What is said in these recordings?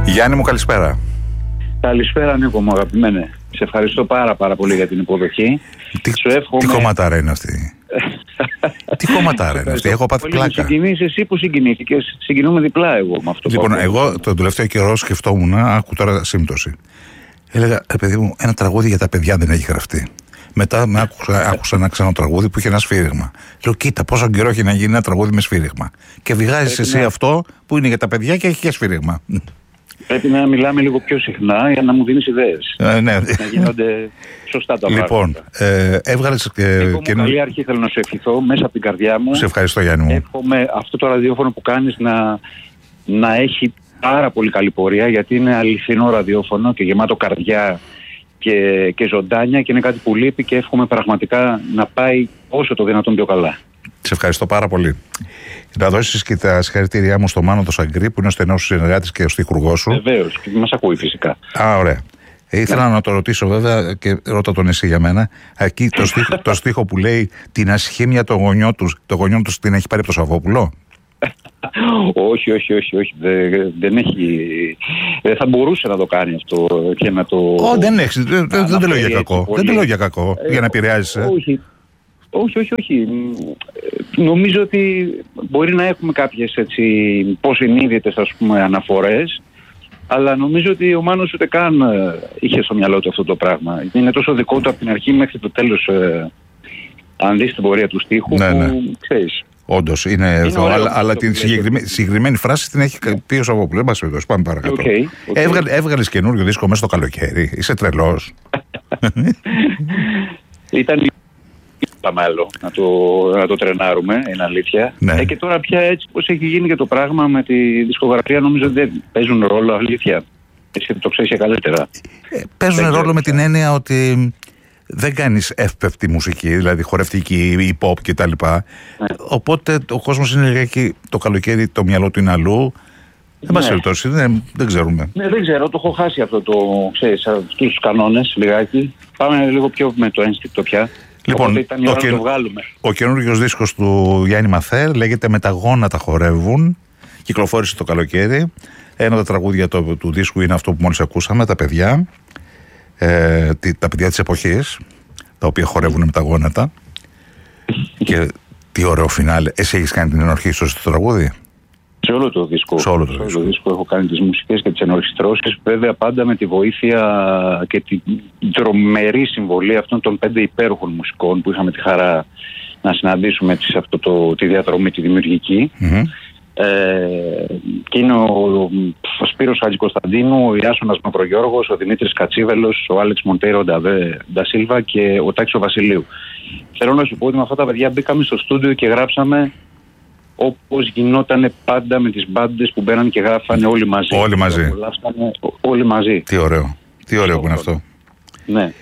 Γιάννη μου, καλησπέρα. Καλησπέρα, Νίκο μου, αγαπημένε. Σε ευχαριστώ πάρα πολύ για την υποδοχή. Τι κομματάρα είναι αυτή? Τι κομματάρα είναι αυτή? Έχω πάθει πλάκα. Συγκινείς εσύ που συγκινήθηκες. Συγκινούμε διπλά εγώ με αυτό. Λοιπόν, εγώ τον τελευταίο καιρό σκεφτόμουν, άκου τώρα σύμπτωση. Έλεγα, παιδί μου, ένα τραγούδι για τα παιδιά δεν έχει γραφτεί. Μετά άκουσα ένα ξανά τραγούδι που είχε ένα σφύριγμα. Λέω, κοίτα, πόσο καιρό έχει να γίνει ένα τραγούδι με σφύριγμα. Και βγάζεις εσύ αυτό που είναι για τα παιδιά και έχει και σφύριγμα. Πρέπει να μιλάμε λίγο πιο συχνά για να μου δίνεις ιδέες. Ναι. Να γίνονται σωστά τα πράγματα. Λοιπόν, έβγαλες και καλή αρχή θέλω να σου ευχηθώ μέσα από την καρδιά μου. Σε ευχαριστώ, Γιάννη μου. Εύχομαι αυτό το ραδιόφωνο που κάνεις να έχει πάρα πολύ καλή πορεία, γιατί είναι αληθινό ραδιόφωνο και γεμάτο καρδιά και ζωντάνια, και είναι κάτι που λείπει, και εύχομαι πραγματικά να πάει όσο το δυνατόν πιο καλά. Σε ευχαριστώ πάρα πολύ. Να δώσεις και τα συγχαρητήριά μου στο Μάνο το Σαγκρί, που είναι ο στενός συνεργάτης και ο στιχουργός σου. Βεβαίως, και μας ακούει φυσικά. Α, ωραία. Ήθελα να το ρωτήσω βέβαια, και ρώτα τον εσύ για μένα. Εκεί το στίχο που λέει την ασχήμια το γονιό τους την έχει πάρει από το Σαββόπουλο. Όχι. Δεν έχει. Δεν θα μπορούσε να το κάνει αυτό και να το. Δεν έχει. Δεν το λέω για κακό. Δεν το λέω για κακό. Για να επηρεάζεσαι. Όχι. Νομίζω ότι μπορεί να έχουμε κάποιες έτσι υποσυνείδητες, ας πούμε, αναφορές, αλλά νομίζω ότι ο Μάνος ούτε καν είχε στο μυαλό του αυτό το πράγμα. Είναι τόσο δικό του από την αρχή μέχρι το τέλος. Αν δεις την πορεία του στίχου, ναι. που ξέρεις. Όντως είναι εδώ, αλλά την συγκεκριμένη φράση την έχει πει ο Σαββόπουλος. Πάμε παρακάτω. Έβγαλες καινούριο δίσκο μέσα στο καλοκαίρι. Είσαι τρελός. Ήταν άλλο να το τρενάρουμε, είναι αλήθεια. Ναι. Και τώρα πια έτσι πως έχει γίνει και το πράγμα με τη δισκογραφία, νομίζω ότι δεν παίζουν ρόλο, αλήθεια. Εσύ το ξέρεις καλύτερα. Παίζουν ρόλο με την έννοια ότι δεν κάνεις εύπευτη μουσική, δηλαδή χορευτική ή pop κτλ. Οπότε ο κόσμος είναι λιγάκι το καλοκαίρι, το μυαλό του είναι αλλού. Δεν μας περιπτώσει, δεν ξέρουμε. Ναι, δεν ξέρω, το έχω χάσει αυτό ξέρεις, αυτούς τους κανόνες λιγάκι. Πάμε λίγο πιο με το ένστικτο πια. Λοιπόν, ο καινούριος δίσκος του Γιάννη Μαθέρ λέγεται «Με τα γόνατα χορεύουν». Κυκλοφόρησε το καλοκαίρι. Ένα από τα τραγούδια του δίσκου είναι αυτό που μόλις ακούσαμε, τα παιδιά. Τα παιδιά της εποχής, τα οποία χορεύουν με τα γόνατα. Και τι ωραίο φινάλε. Εσύ έχεις κάνει την ενορχήστρωση στο τραγούδι? Σε όλο το δίσκο. Σε όλο το δίσκο έχω κάνει τις μουσικές και τις ενορχιστρώσεις, βέβαια πάντα με τη βοήθεια και την τρομερή συμβολή αυτών των 5 υπέροχων μουσικών που είχαμε τη χαρά να συναντήσουμε σε τη διαδρομή τη δημιουργική. Και είναι ο Σπύρος Χατζικοσταντίνου, ο Ιάσονας Μαυρογιώργος, ο Δημήτρης Κατσίβελος, ο Άλεξ Μοντέιρο Ντασίλβα και ο Τάκης ο Βασιλείου. Θέλω να σου πω ότι με αυτά τα παιδιά μπήκαμε στο στούντιο και γράψαμε όπως γινόταν πάντα με τις μπάντες που μπαίναν και γράφανε όλοι μαζί. Όλοι μαζί. Τι ωραίο. Τι ωραίο που είναι αυτό. Ναι.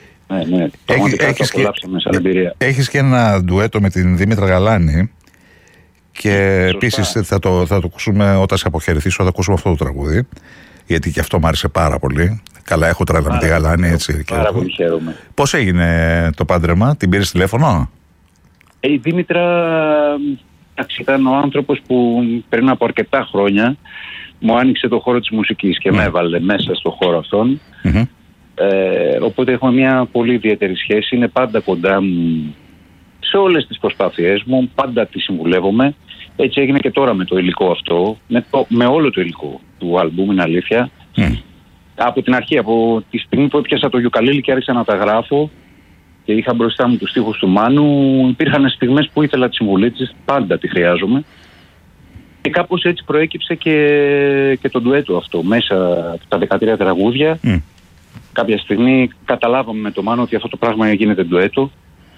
Έχεις και ένα ντουέτο με την Δήμητρα Γαλάνη. Και επίσης θα το ακούσουμε όταν σε αποχαιρετήσω, θα ακούσουμε αυτό το τραγούδι, γιατί και αυτό μου άρεσε πάρα πολύ. Καλά, έχω τρέλα με τη Γαλάνη, έτσι. Πάρα πολύ χαίρομαι. Πώς έγινε το πάντρεμα, την πήρες τηλέφωνο? Η Δήμητρα ήταν ο άνθρωπος που πριν από αρκετά χρόνια μου άνοιξε το χώρο της μουσικής και με έβαλε μέσα στο χώρο αυτόν. Οπότε έχουμε μια πολύ ιδιαίτερη σχέση. Είναι πάντα κοντά μου σε όλες τις προσπάθειές μου, πάντα τη συμβουλεύομαι. Έτσι έγινε και τώρα με το υλικό αυτό, με όλο το υλικό του άλμπουμ, είναι αλήθεια. Από την αρχή, από τη στιγμή που έπιασα το γιουκαλίλι και άρχισα να τα γράφω και είχα μπροστά μου τους στίχους του Μάνου, υπήρχαν στιγμές που ήθελα τη συμβουλή της, πάντα τη χρειάζομαι. Και κάπως έτσι προέκυψε και το ντουέτο αυτό, μέσα από τα 13 τραγούδια. Κάποια στιγμή καταλάβαμε με το Μάνο ότι αυτό το πράγμα γίνεται ντουέτο.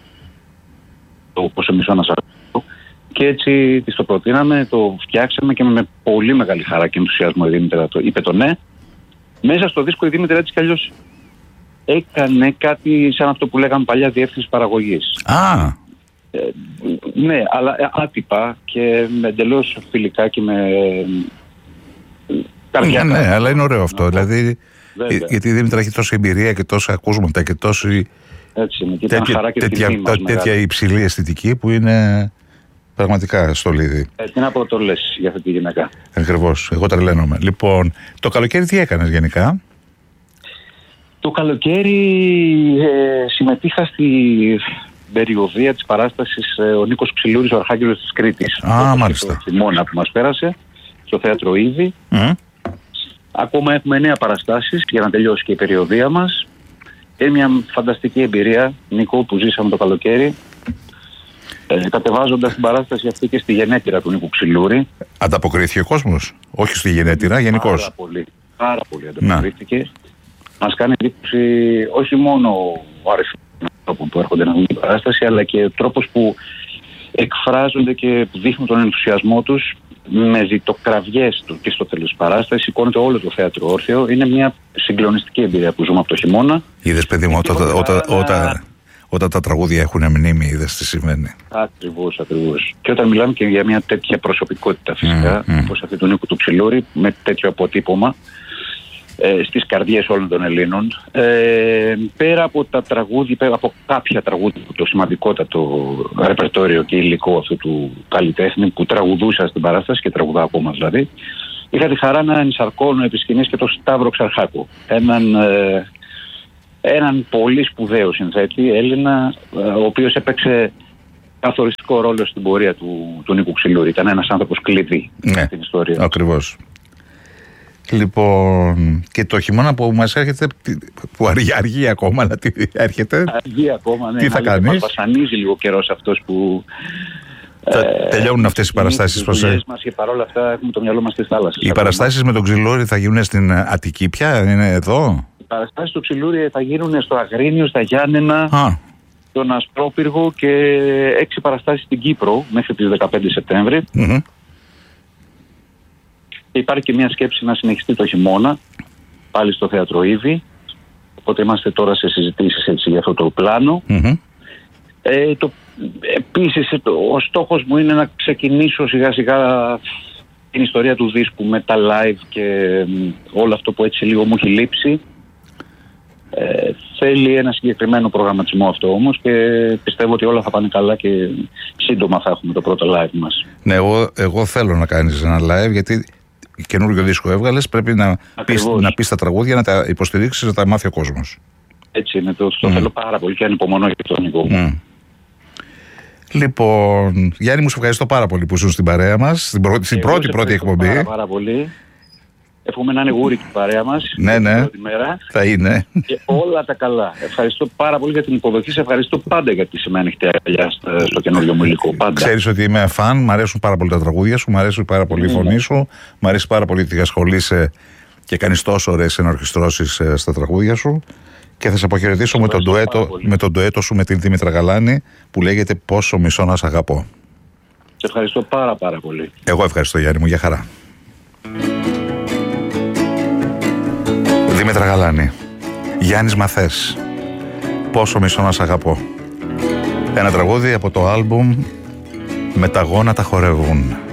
Όπως εμείς ένας άλλο. Και έτσι της το προτείναμε, το φτιάξαμε και με πολύ μεγάλη χαρά και ενθουσιασμό η Δήμητρα είπε το ναι. Μέσα στο δίσκο η Δήμητρα έτσι κι αλλιώς έκανε κάτι σαν αυτό που λέγαμε παλιά, διεύθυνση παραγωγής. Ναι, αλλά άτυπα και εντελώς φιλικά και με καρδιακά. Ναι, αλλά είναι ωραίο αυτό. Δηλαδή, γιατί η Δήμητρα έχει τόση εμπειρία και τόσα ακούσματα και τόση τέτοια υψηλή αισθητική που είναι Πραγματικά, Στολίδη. Τι να πω, το λες για αυτή τη γυναίκα. Ακριβώς. Εγώ τρελαίνομαι. Λοιπόν, το καλοκαίρι τι έκανες γενικά? Το καλοκαίρι συμμετείχα στη περιοδία της παράστασης ο Νίκος Ξυλούρης, ο Αρχάγγελος της Κρήτης. Μάλιστα. Το χειμώνα που μας πέρασε, στο θέατρο Ήδη. Ακόμα έχουμε 9 παραστάσεις για να τελειώσει και η περιοδία μας. Είναι μια φανταστική εμπειρία, Νίκο, που ζήσαμε το καλοκαίρι. Κατεβάζοντας την παράσταση αυτή και στη γενέτειρα του Νίκου Ξυλούρη. Ανταποκρίθηκε ο κόσμος? Όχι στη γενέτειρα, γενικώς. Πάρα πολύ ανταποκρίθηκε. Μας κάνει εντύπωση όχι μόνο ο αριθμός που έρχονται να δουν την παράσταση, αλλά και ο τρόπος που εκφράζονται και δείχνουν τον ενθουσιασμό τους με ζητοκραυγές του και στο τέλος της παράστασης. Σηκώνεται όλο το θέατρο όρθιο. Είναι μια συγκλονιστική εμπειρία που ζούμε από το χειμώνα. Είδες, παιδί μου, όταν τα τραγούδια έχουν μνήμη, είδες τι σημαίνει. Ακριβώς. Και όταν μιλάμε και για μια τέτοια προσωπικότητα φυσικά, όπως αυτή του Νίκου του Ξυλούρη, με τέτοιο αποτύπωμα στις καρδιές όλων των Ελλήνων, πέρα από τα τραγούδια, πέρα από κάποια τραγούδια, το σημαντικότατο ρεπερτόριο και υλικό αυτού του καλλιτέχνη που τραγουδούσα στην παράσταση και τραγουδά ακόμα δηλαδή, είχα τη χαρά να ενσαρκώνω επί σκηνής και τον Σταύρο Ξαρχάκο, έναν πολύ σπουδαίο συνθέτη Έλληνα, ο οποίος έπαιξε καθοριστικό ρόλο στην πορεία του Νίκου Ξυλούρη. Ήταν ένας άνθρωπος κλειδί στην ιστορία. Ακριβώς. Λοιπόν, και το χειμώνα που μας έρχεται, που αργεί ακόμα, αλλά τι έρχεται? Αργεί ακόμα, ναι. Τι θα κάνεις? Μας βασανίζει λίγο καιρός αυτός που... τελειώνουν αυτές οι παραστάσεις. Και παρόλα αυτά έχουμε το μυαλό μας στη θάλασσα. Οι παραστάσεις με τον Ξυλούρη θα γίνουν στην Αττική πια, είναι εδώ? Οι παραστάσεις του Ξυλούρη θα γίνουν στο Αγρίνιο, στα Γιάννενα, στον Ασπρόπυργο και 6 παραστάσεις στην Κύπρο μέχρι τις 15 Σεπτέμβρη. Υπάρχει και μια σκέψη να συνεχιστεί το χειμώνα, πάλι στο θέατρο Ήδη. Οπότε είμαστε τώρα σε συζητήσεις έτσι, για αυτό το πλάνο. Επίσης, ο στόχος μου είναι να ξεκινήσω σιγά σιγά την ιστορία του δίσκου με τα live και όλο αυτό που έτσι λίγο μου έχει λείψει. Θέλει ένα συγκεκριμένο προγραμματισμό αυτό όμως και πιστεύω ότι όλα θα πάνε καλά και σύντομα θα έχουμε το πρώτο live μας. Ναι, εγώ θέλω να κάνεις ένα live, γιατί καινούργιο δίσκο έβγαλες, πρέπει να πεις τα τραγούδια, να τα υποστηρίξεις, να τα μάθει ο κόσμος. Έτσι είναι, το θέλω πάρα πολύ και ανυπομονώ για τον Νίκο. Λοιπόν, Γιάννη μου, σε ευχαριστώ πάρα πολύ που ήσουν στην παρέα μας, στην πρώτη εκπομπή. Πάρα πολύ. Εύχομαι να είναι γούρικη η παρέα μας. Ναι, πρώτη μέρα. Θα είναι. Και όλα τα καλά. Ευχαριστώ πάρα πολύ για την υποδοχή. Σε ευχαριστώ πάντα για τη σημαία ανοιχτή αγκαλιά στο καινούργιο μου υλικό. Πάντα. Ξέρεις ότι είμαι φαν, μου αρέσουν πάρα πολύ τα τραγούδια σου, μου αρέσει πάρα πολύ η φωνή σου, μου αρέσει πάρα πολύ ότι ασχολείσαι και κάνεις τόσο ωραίες ενορχιστρώσεις στα τραγούδια σου. Και θα σε αποχαιρετήσω με τον ντουέτο σου με την Δήμητρα Γαλάνη που λέγεται «Πόσο μισώ να σ' αγαπώ». Σε ευχαριστώ πάρα πολύ. Εγώ ευχαριστώ, Γιάννη μου, για χαρά. Δήμητρα Γαλάνη, Γιάννης Μαθές, «Πόσο μισώ να σ' αγαπώ». Ένα τραγούδι από το άλμπουμ «Με τα γόνατα χορεύουν».